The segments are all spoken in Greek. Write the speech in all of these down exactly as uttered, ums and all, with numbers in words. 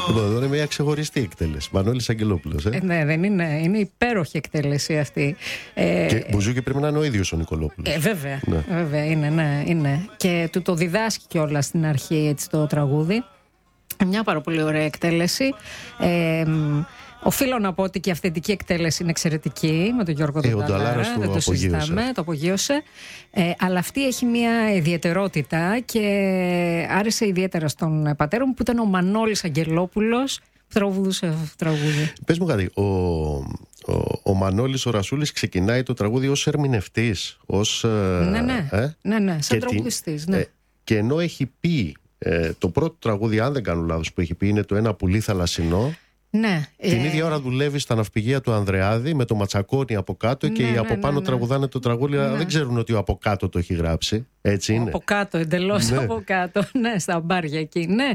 Λοιπόν, εδώ είναι μια ξεχωριστή εκτέλεση. Μανώλης Αγγελόπουλος. Ε? Ε, ναι, δεν είναι. Είναι υπέροχη εκτέλεση αυτή. Ε, και Μπουζούκι πρέπει να είναι ο ίδιος ο Νικολόπουλος. Ε, βέβαια, ναι. βέβαια είναι, ναι, είναι. Και του το διδάσκει κιόλας στην αρχή έτσι, το τραγούδι. Μια πάρα πολύ ωραία εκτέλεση. Ε, Οφείλω να πω ότι και η αυθεντική εκτέλεση είναι εξαιρετική με τον Γιώργο ε, Νταλάρα. Δεν το συζητάμε, το απογείωσε. Ε, αλλά αυτή έχει μια ιδιαιτερότητα και άρεσε ιδιαίτερα στον πατέρα μου που ήταν ο Μανώλης Αγγελόπουλος που τραγουδούσε αυτό το τραγούδι. Πες μου κάτι, ο, ο, ο Μανώλης ο Ρασούλης ξεκινάει το τραγούδι ως ερμηνευτής, ως... Ναι, ναι, ε, ναι, ναι σαν τραγουδιστής. Ναι. Ε, και ενώ έχει πει, ε, το πρώτο τραγούδι, αν δεν κάνω λάθος, που έχει πει είναι το «Ένα πουλί θαλασσινό». Ναι, την ε... ίδια ώρα δουλεύει στα ναυπηγεία του Ανδρεάδη με το Ματσακόνι από κάτω ναι, και οι ναι, από πάνω ναι, ναι. τραγουδάνε το τραγούδι. Ναι. Δεν ξέρουν ότι ο από κάτω το έχει γράψει. Έτσι είναι. Από κάτω, εντελώς ναι. από κάτω. Ναι, στα μπάρια εκεί. Ναι.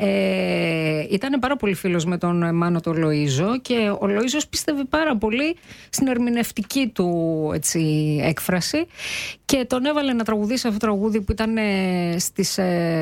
Ε, ήταν πάρα πολύ φίλος με τον Μάνο τον Λοΐζο και ο Λοΐζος πίστευε πάρα πολύ στην ερμηνευτική του έτσι, έκφραση και τον έβαλε να τραγουδήσει αυτό το τραγούδι που ήταν στις,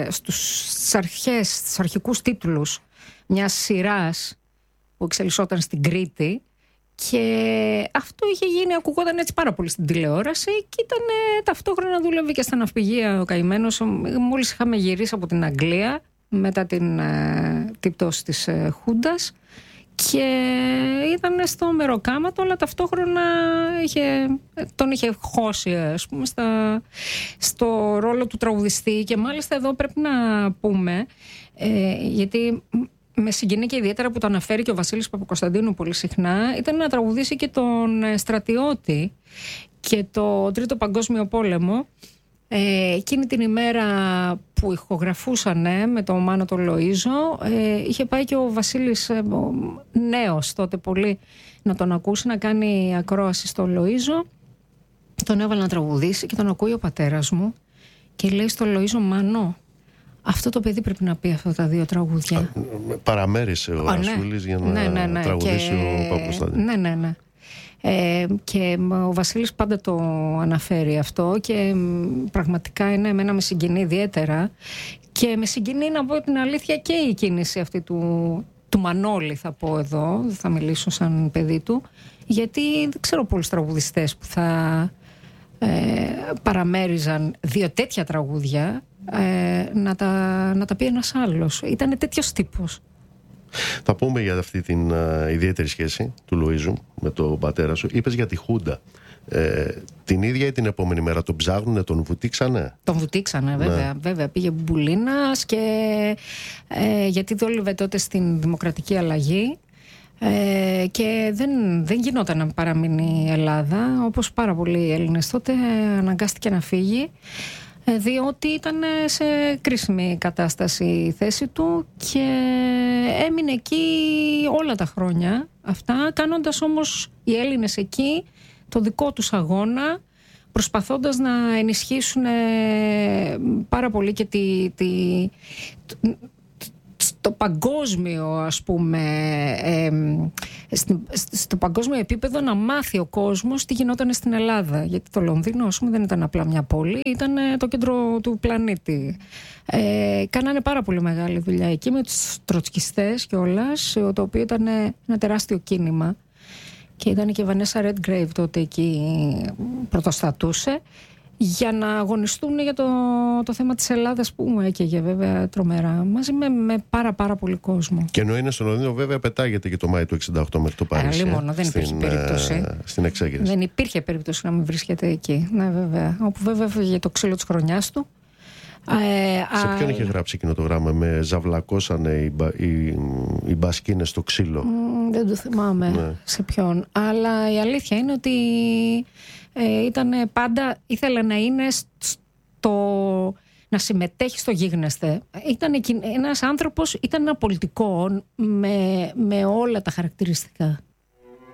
στους αρχές, στους αρχικούς τίτλους μιας σειράς που εξελισσόταν στην Κρήτη και αυτό είχε γίνει, ακουγόταν έτσι πάρα πολύ στην τηλεόραση και ήταν ταυτόχρονα δούλευε και στα ναυπηγεία ο καημένος. Μόλις είχαμε γυρίσει από την Αγγλία μετά την, ε, την πτώση της ε, Χούντας και ήταν στο μεροκάματο αλλά ταυτόχρονα είχε, τον είχε χώσει ας πούμε στα, στο ρόλο του τραγουδιστή και μάλιστα εδώ πρέπει να πούμε ε, γιατί με συγκινεί και ιδιαίτερα που το αναφέρει και ο Βασίλης Παπακοσταντίνου πολύ συχνά, ήταν να τραγουδήσει και τον Στρατιώτη και το Τρίτο Παγκόσμιο Πόλεμο. Ε, εκείνη την ημέρα που ηχογραφούσαν ε, με τον Μάνο τον Λοΐζο, ε, είχε πάει και ο Βασίλης ε, ο νέος τότε πολύ να τον ακούσει, να κάνει ακρόαση στο Λοΐζο. Τον έβαλε να τραγουδήσει και τον ακούει ο πατέρας μου και λέει στο Λοΐζο «Μάνο, αυτό το παιδί πρέπει να πει αυτά τα δύο τραγούδια». Α, παραμέρισε ο Ρασούλης ναι. για να ναι, ναι, ναι. τραγουδήσει και... ο Παπακοσταντίνου. Ναι, ναι, ναι. Ε, και ο Βασίλης πάντα το αναφέρει αυτό και πραγματικά είναι εμένα με συγκινεί ιδιαίτερα και με συγκινεί να πω την αλήθεια και η κίνηση αυτή του, του Μανώλη θα πω εδώ, θα μιλήσω σαν παιδί του γιατί δεν ξέρω πολλούς τραγουδιστές που θα ε, παραμέριζαν δύο τέτοια τραγούδια ε, να, τα, να τα πει ένας άλλος. Ήτανε τέτοιος τύπος. Θα πούμε για αυτή την uh, ιδιαίτερη σχέση του Λοΐζου με τον πατέρα σου. Είπες για τη Χούντα. Ε, την ίδια ή την επόμενη μέρα τον ψάχνουνε, τον βουτήξανε? Τον βουτήξανε βέβαια, ναι. βέβαια. Πήγε μπουλίνας και ε, γιατί δούλευε τότε στην Δημοκρατική Αλλαγή ε, και δεν, δεν γινόταν να παραμείνει η Ελλάδα, όπως πάρα πολλοί Έλληνες τότε αναγκάστηκε να φύγει διότι ήταν σε κρίσιμη κατάσταση η θέση του και έμεινε εκεί όλα τα χρόνια αυτά, κάνοντας όμως οι Έλληνες εκεί το δικό τους αγώνα, προσπαθώντας να ενισχύσουν πάρα πολύ και τη, τη, το παγκόσμιο ας πούμε ε, στο παγκόσμιο επίπεδο να μάθει ο κόσμος τι γινόταν στην Ελλάδα, γιατί το Λονδίνο ας πούμε δεν ήταν απλά μια πόλη, ήταν το κέντρο του πλανήτη. Ε, κάνανε πάρα πολύ μεγάλη δουλειά εκεί με τους τροτσκιστές κιόλας, το οποίο ήταν ένα τεράστιο κίνημα και ήταν και η Βανέσα Ρέντγκρέιβ τότε εκεί πρωτοστατούσε για να αγωνιστούν για το, το θέμα της Ελλάδας που μου έκαιγε βέβαια τρομερά μαζί με, με πάρα πάρα πολύ κόσμο. Και ενώ είναι στο Λονδίνο βέβαια πετάγεται και το Μάη του εξήντα οκτώ μέχρι το Παρίσι. Άλλη μόνο, δεν στην, υπήρχε περίπτωση. Ε, στην εξέγερση. Δεν υπήρχε περίπτωση να μην βρίσκεται εκεί. Ναι βέβαια. Όπου βέβαια έφυγε το ξύλο της χρονιάς του. Ε, σε ποιον α... είχε γράψει εκείνο το γράμμα? Με ζαυλακώσανε οι, μπα, οι, οι μπασκίνες στο ξύλο. Mm, δεν το θυμάμαι ναι. σε ποιον. Αλλά η αλήθεια είναι ότι ε, ήταν πάντα, ήθελε να είναι στο, να συμμετέχει στο γίγνεσθε. Ήταν ένας άνθρωπος, ήταν ένα πολιτικό με, με όλα τα χαρακτηριστικά.